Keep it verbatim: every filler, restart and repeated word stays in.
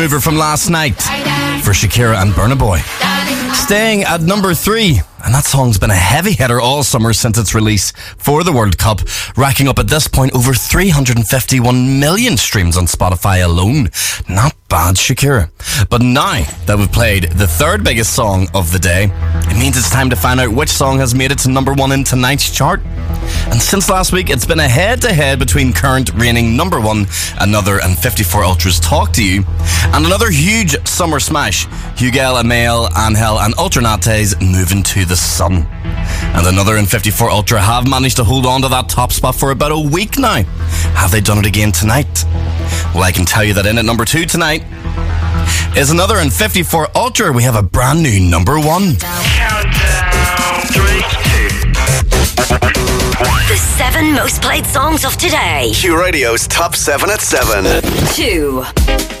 Mover from last night for Shakira and Burna Boy. Staying at number three, and that song's been a heavy hitter all summer since its release for the World Cup, racking up at this point over three hundred fifty-one million streams on Spotify alone. Not bad, Shakira. But now that we've played the third biggest song of the day, it means it's time to find out which song has made it to number one in tonight's chart. And since last week, it's been a head-to-head between current reigning number one, Another, and fifty-four Ultra's Talk to You, and another huge summer smash, Hugel, Amael, Angel, and Ultranate's Moving to the Sun. And Another and fifty-four Ultra have managed to hold on to that top spot for about a week now. Have they done it again tonight? Well, I can tell you that in at number two tonight is Another and fifty-four Ultra. We have a brand new number one. Countdown. Three, two, The seven most played songs of today. Q Radio's Top seven at seven. Two.